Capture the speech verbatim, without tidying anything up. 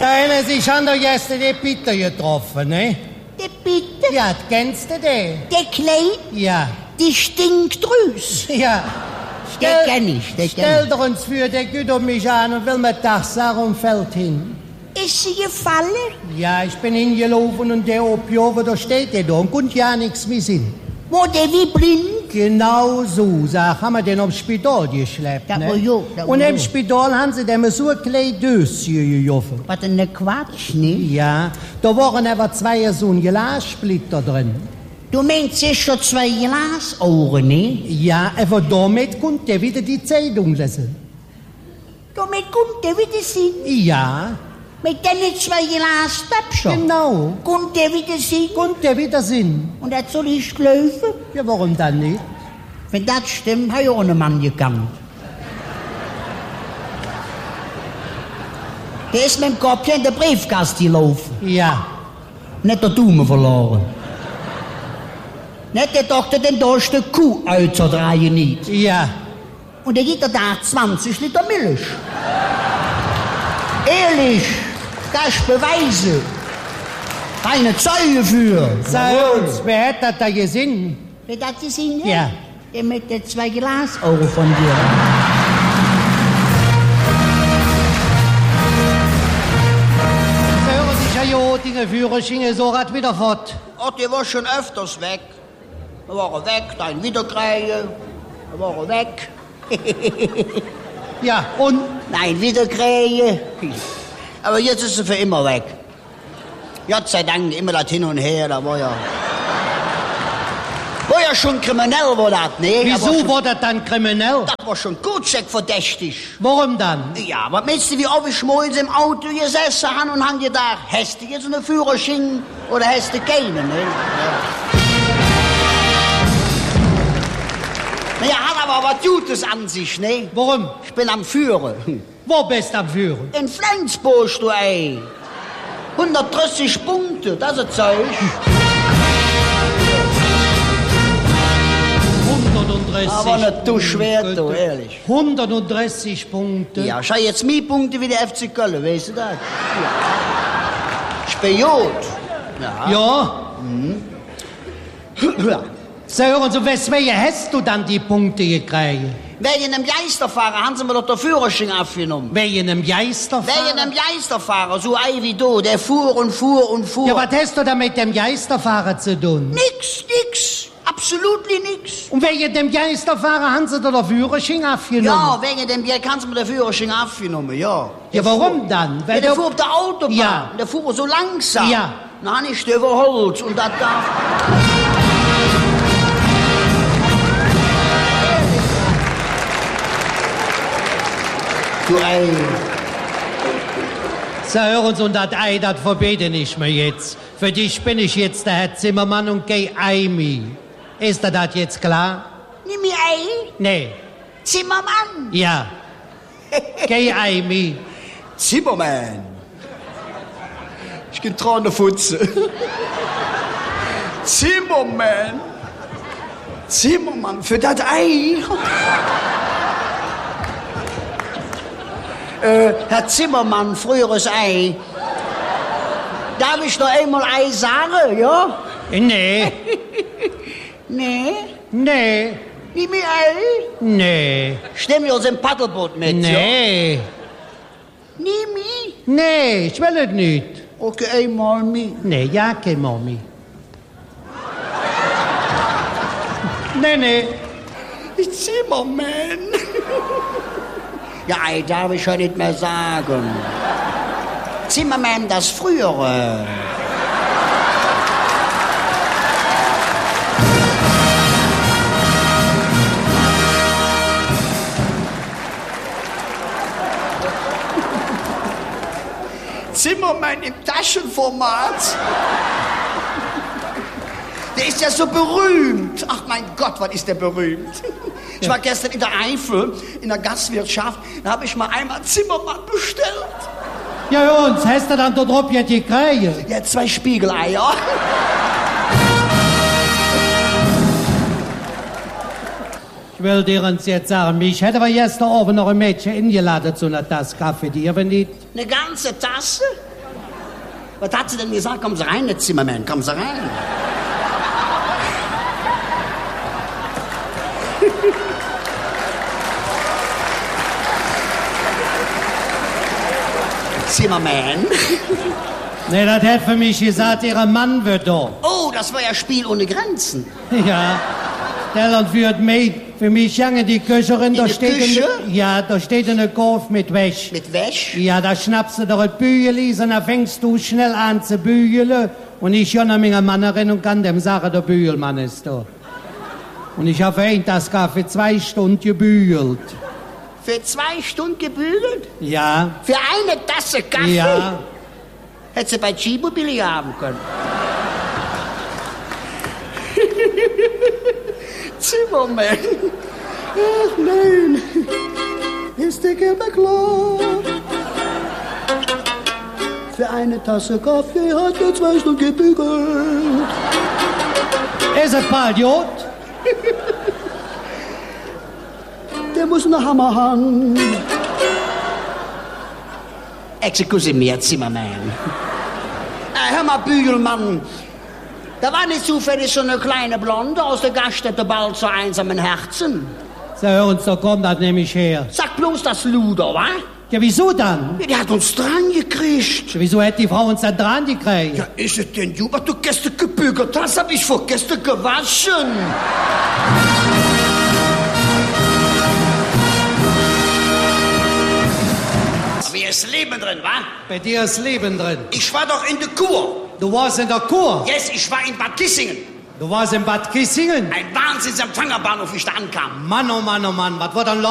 Deine, Sie haben doch gestern die Peter getroffen, ne? Der Peter? Ja, kennst du den? Der Kleid? Ja. Die Stinkdrüs? Ja. Den kenn ich, den kenn Stell ich. doch uns für, der geht um mich an und will mir das sagen und fällt hin. Ist sie gefallen? Ja, ich bin hingelaufen und der Opiover, da steht der da und kommt ja nichts mehr Sinn. Wo der wie blind? Genau so, sag, haben wir den aufs Spital geschleppt, Da ne? wo jo, da wo Und im jo. Spital haben sie dem so ein kleines Döschen gejoffen. Was denn ne Quatsch, ne? Ja, da waren aber zwei so ein Glassplitter drin. Du meinst, es schon zwei Glasohren, ne? Ja, aber damit konnte er wieder die Zeitung lesen. Damit kommt der wieder Sinn. Ja, Mit den zwei Glastöpfchen. genau. Kommt der wieder Sinn. Konnte er wieder Sinn. Und das soll ich glauben? Ja, warum dann nicht? Wenn das stimmt, habe ich auch einen Mann gekannt. Der ist mit dem Kopf in der Briefkaste gelaufen. Ja. Nicht der Daumen verloren. Nicht der Doktor den durch die Kuh auszudrehen nicht. Ja. Und er gibt da zwanzig Liter Milch. Ehrlich, das ist Beweise. Keine Zeuge für. Sag uns, wer hat das da gesehen? Wer das gesehen hat? Ja. Der mit den zwei Glasohren von dir. Sie hören sich ja hier, die Führerschein ist auch grad wieder fort. Ach, der war schon öfters weg. Da war er weg, dann wieder kriegen. Da war er weg. Ja, und? Nein, wieder kriegen. Aber jetzt ist er für immer weg. Gott sei Dank, immer das hin und her, da war ja... War ja schon kriminell, war das, ne? Wieso das war, war das dann kriminell? das war schon gut verdächtig. Warum dann? Ja, aber meinst du, wie oft ich morgens im Auto gesessen habe und habe gedacht, hast du jetzt einen Führerschein oder hast du keinen, ne? Ja. Naja, hat aber was Gutes an sich, ne? Warum? Ich bin am Führen. Wo bist du am Führen? In Flensburg, du ey. hundertdreißig Punkte, das ist Zeug. hundertdreißig Aber nicht zu schwer, Punkte. du, ehrlich. hundertdreißig Punkte. Ja, schau jetzt mehr Punkte wie der F C Köln, weißt du das? Ja. Ich bin gut. Ja. Ja. Ja. So, hören Sie, weswegen hast du dann die Punkte gekriegt? Wegen einem Geisterfahrer haben sie mir doch den Führerschein abgenommen. Wegen einem Geisterfahrer? Wegen einem Geisterfahrer, so ein wie du, der fuhr und fuhr und fuhr. Ja, was hast du da mit dem Geisterfahrer zu tun? Nix, nix. Absolut nix. Und wegen dem Geisterfahrer haben sie da den Führerschein abgenommen? Ja, wegen dem Geld kannst du mir den Führerschein abgenommen, ja. Ja, warum dann? Ja, Weil der du- fuhr auf der Autobahn. Ja. Der fuhr so langsam. Ja. Dann hab ich den überholt und das darf... Du ey. So, hören Sie, und das Ei, das verbete ich mir jetzt. Für dich bin ich jetzt der Herr Zimmermann und geh Eimi. Ist dir das jetzt klar? Nimm mir ein. Nee. Zimmermann. Ja. Geh Eimi. Zimmermann. Ich bin dran der Futze. Zimmermann. Zimmermann, für das Ei. äh, Herr Zimmermann, früheres Ei. Darf ich noch einmal Ei sagen, ja? Nee. Nee. Nee. Nimm mir Ei. Nee. Stimm mir aus dem Paddelboot mit, ja? Nee. Nimm mich. Nee, ich will es nicht. Okay, einmal mit. Nee, ja, kein Mami. Nee, nee. Zimmermann. Ja, Ei darf ich ja nicht mehr sagen. Zimmermann, das Frühere. Zimmermann im Taschenformat. Der ist ja so berühmt. Ach mein Gott, was ist der berühmt? Ich war gestern in der Eifel, in der Gastwirtschaft, da habe ich mal einmal Zimmermann bestellt. Ja, und hast du dann da drauf jetzt gekriegt? Ja, zwei Spiegeleier. Ich will dir uns jetzt sagen, mich hätte aber gestern Abend noch ein Mädchen eingeladen zu einer Tasse Kaffee, die aber nicht. Eine ganze Tasse? Was hat sie denn gesagt? Kommen Sie rein, Herr Zimmermann, kommen Sie rein. Zimmermann? Nee, das hat für mich gesagt, Ihr Mann wird da. Oh, das war ja Spiel ohne Grenzen. Ja, der Land wird mit. Für mich jange die Köcherin, da der steht Küche? Eine, ja, da steht eine Golf mit Wäsch. Mit Wäsch? Ja, da schnappst du doch ein Bügeli, und dann fängst du schnell an zu bügeln. Und ich schon an meiner Mannerin und kann dem sagen, der Bügelmann ist da. Und ich habe ein das für zwei Stunden gebügelt. Für zwei Stunden gebügelt? Ja. Für eine Tasse Kaffee? Ja. Hätte sie bei Tschibobilly haben können. Zimmermann. Ach nein. Ist dir immer klar? Für eine Tasse Kaffee hat er zwei Stunden gebügelt. Ist ein paar Idiot? Der muss einen Hammer haben. Excuse me, Herr Zimmermann. Äh, hör mal, Bügelmann. Da war nicht zufällig so eine kleine Blonde aus der Gaststätte bald zu einsamen Herzen. So, hör uns doch, komm, das nehme ich her. Sag bloß das Luder, wa? Ja, wieso dann? Ja, die hat uns dran gekriegt. Wieso hätte die Frau uns dann dran gekriegt? Ja, ist es denn, Juba, du gestern gebügelt hast, hab ich vor gestern gewaschen. Aber hier ist Leben drin, wa? Bei dir ist Leben drin. Ich war doch in der Kur. Du warst in der Kur. Yes, ich war in Bad Kissingen. Du warst in Bad Kissingen. Ein Wahnsinnsempfangerbahnhof, wie ich da ankam. Mann, oh Mann, oh Mann, was war dann los?